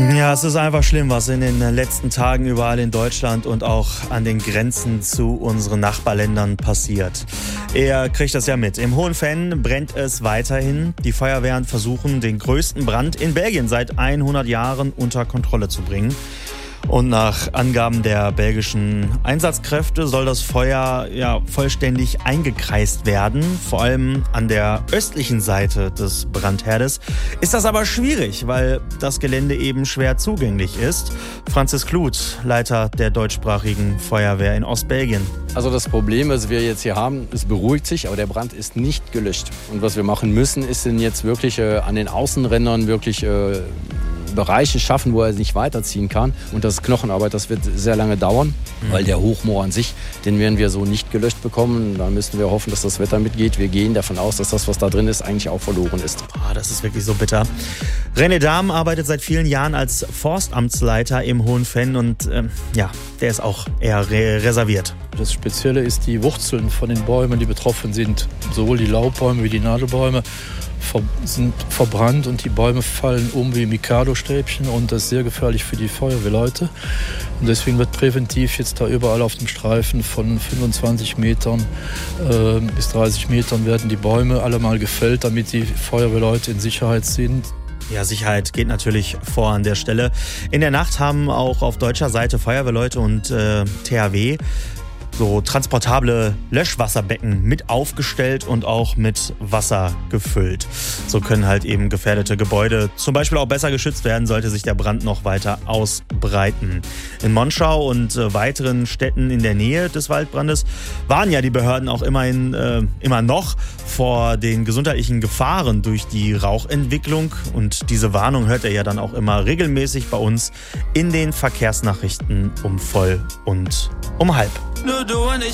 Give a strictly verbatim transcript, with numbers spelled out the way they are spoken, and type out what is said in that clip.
Ja, es ist einfach schlimm, was in den letzten Tagen überall in Deutschland und auch an den Grenzen zu unseren Nachbarländern passiert. Ihr kriegt das ja mit. Im Hohenvenn brennt es weiterhin. Die Feuerwehren versuchen, den größten Brand in Belgien seit hundert Jahren unter Kontrolle zu bringen. Und nach Angaben der belgischen Einsatzkräfte soll das Feuer ja vollständig eingekreist werden. Vor allem an der östlichen Seite des Brandherdes ist das aber schwierig, weil das Gelände eben schwer zugänglich ist. Franzis Kluth, Leiter der deutschsprachigen Feuerwehr in Ostbelgien. Also das Problem, was wir jetzt hier haben, es beruhigt sich, aber der Brand ist nicht gelöscht. Und was wir machen müssen, ist denn jetzt wirklich äh, an den Außenrändern wirklich äh, Bereiche schaffen, wo er nicht weiterziehen kann. Und das ist Knochenarbeit, das wird sehr lange dauern, mhm. weil der Hochmoor an sich, den werden wir so nicht gelöscht bekommen. Da müssen wir hoffen, dass das Wetter mitgeht. Wir gehen davon aus, dass das, was da drin ist, eigentlich auch verloren ist. Oh, das ist wirklich so bitter. René Dahm arbeitet seit vielen Jahren als Forstamtsleiter im Hohenvenn und ähm, ja, der ist auch eher re- reserviert. Das Spezielle ist die Wurzeln von den Bäumen, die betroffen sind. Sowohl die Laubbäume wie die Nadelbäume ver- sind verbrannt und die Bäume fallen um wie Mikado-Stäbchen und das ist sehr gefährlich für die Feuerwehrleute. Und deswegen wird präventiv jetzt da überall auf dem Streifen von fünfundzwanzig Metern äh, bis dreißig Metern werden die Bäume alle mal gefällt, damit die Feuerwehrleute in Sicherheit sind. Ja, Sicherheit geht natürlich vor an der Stelle. In der Nacht haben auch auf deutscher Seite Feuerwehrleute und äh, T H W so transportable Löschwasserbecken mit aufgestellt und auch mit Wasser gefüllt. So können halt eben gefährdete Gebäude zum Beispiel auch besser geschützt werden, sollte sich der Brand noch weiter ausbreiten. In Monschau und äh, weiteren Städten in der Nähe des Waldbrandes warnen ja die Behörden auch immerhin äh, immer noch vor den gesundheitlichen Gefahren durch die Rauchentwicklung. Und diese Warnung hört ihr ja dann auch immer regelmäßig bei uns in den Verkehrsnachrichten um voll und um halb.